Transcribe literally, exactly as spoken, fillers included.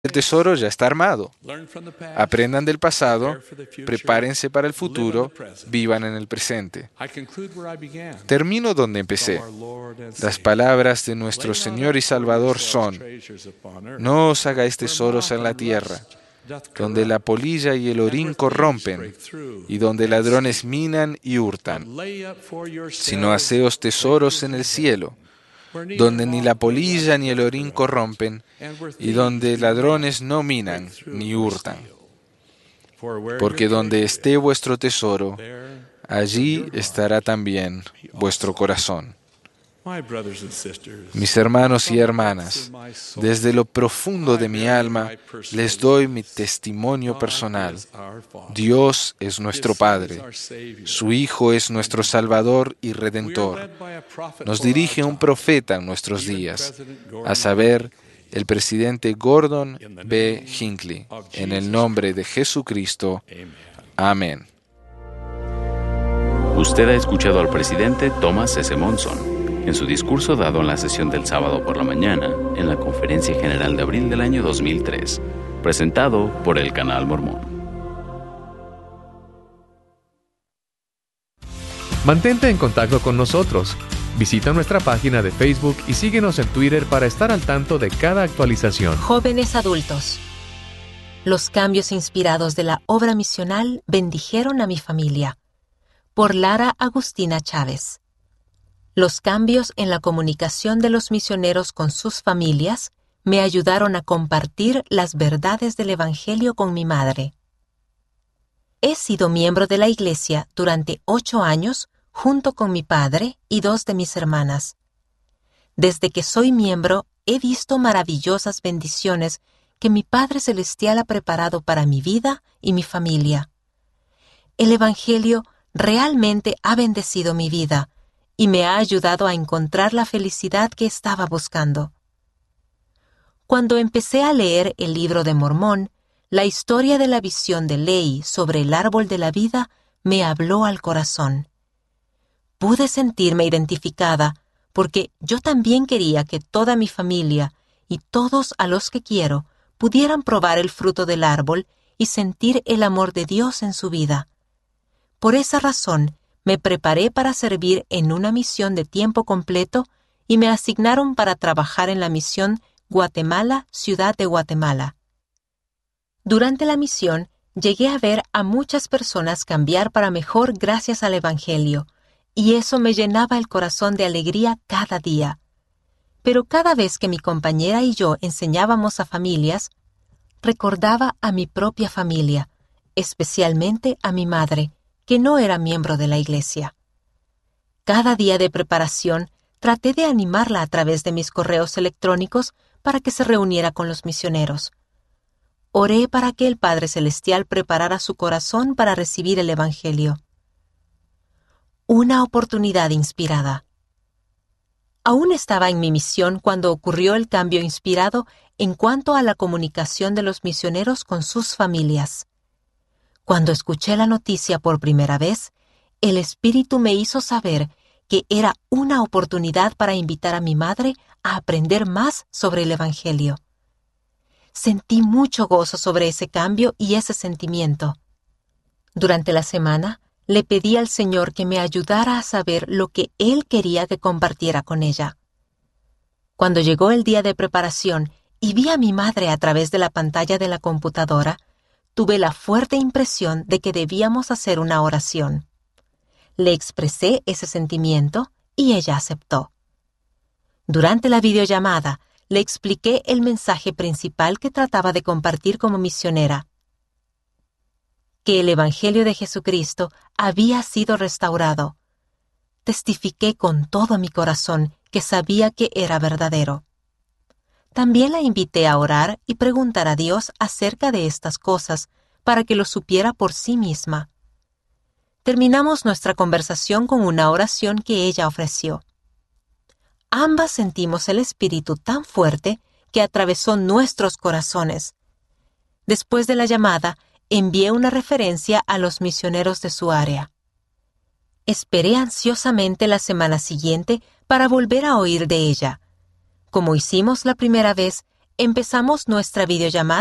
El tesoro ya está armado. Aprendan del pasado, prepárense para el futuro, vivan en el presente. Termino donde empecé. Las palabras de nuestro Señor y Salvador son: no os hagáis tesoros en la tierra, donde la polilla y el orín corrompen, y donde ladrones minan y hurtan, sino haceos tesoros en el cielo, donde ni la polilla ni el orín corrompen, y donde ladrones no minan ni hurtan. Porque donde esté vuestro tesoro, allí estará también vuestro corazón. Mis hermanos y hermanas, desde lo profundo de mi alma les doy mi testimonio personal. Dios es nuestro Padre, su Hijo es nuestro Salvador y Redentor. Nos dirige un profeta en nuestros días, a saber, el presidente Gordon B. Hinckley. En el nombre de Jesucristo. Amén. Usted ha escuchado al presidente Thomas S. Monson en su discurso dado en la sesión del sábado por la mañana en la Conferencia General de abril del año dos mil tres, presentado por el Canal Mormón. Mantente en contacto con nosotros. Visita nuestra página de Facebook y síguenos en Twitter para estar al tanto de cada actualización. Jóvenes adultos. Los cambios inspirados de la obra misional bendijeron a mi familia. Por Lara Agustina Chávez. Los cambios en la comunicación de los misioneros con sus familias me ayudaron a compartir las verdades del Evangelio con mi madre. He sido miembro de la iglesia durante ocho años junto con mi padre y dos de mis hermanas. Desde que soy miembro, he visto maravillosas bendiciones que mi Padre Celestial ha preparado para mi vida y mi familia. El Evangelio realmente ha bendecido mi vida y me ha ayudado a encontrar la felicidad que estaba buscando. Cuando empecé a leer el libro de Mormón, la historia de la visión de Lehi sobre el árbol de la vida me habló al corazón. Pude sentirme identificada porque yo también quería que toda mi familia y todos a los que quiero pudieran probar el fruto del árbol y sentir el amor de Dios en su vida. Por esa razón, me preparé para servir en una misión de tiempo completo y me asignaron para trabajar en la misión Guatemala, Ciudad de Guatemala. Durante la misión, llegué a ver a muchas personas cambiar para mejor gracias al Evangelio, y eso me llenaba el corazón de alegría cada día. Pero cada vez que mi compañera y yo enseñábamos a familias, recordaba a mi propia familia, especialmente a mi madre, que no era miembro de la iglesia. Cada día de preparación traté de animarla a través de mis correos electrónicos para que se reuniera con los misioneros. Oré para que el Padre Celestial preparara su corazón para recibir el Evangelio. Una oportunidad inspirada. Aún estaba en mi misión cuando ocurrió el cambio inspirado en cuanto a la comunicación de los misioneros con sus familias. Cuando escuché la noticia por primera vez, el Espíritu me hizo saber que era una oportunidad para invitar a mi madre a aprender más sobre el Evangelio. Sentí mucho gozo sobre ese cambio y ese sentimiento. Durante la semana, le pedí al Señor que me ayudara a saber lo que Él quería que compartiera con ella. Cuando llegó el día de preparación y vi a mi madre a través de la pantalla de la computadora, tuve la fuerte impresión de que debíamos hacer una oración. Le expresé ese sentimiento y ella aceptó. Durante la videollamada, le expliqué el mensaje principal que trataba de compartir como misionera: que el Evangelio de Jesucristo había sido restaurado. Testifiqué con todo mi corazón que sabía que era verdadero. También la invité a orar y preguntar a Dios acerca de estas cosas para que lo supiera por sí misma. Terminamos nuestra conversación con una oración que ella ofreció. Ambas sentimos el Espíritu tan fuerte que atravesó nuestros corazones. Después de la llamada, envié una referencia a los misioneros de su área. Esperé ansiosamente la semana siguiente para volver a oír de ella. Como hicimos la primera vez, empezamos nuestra videollamada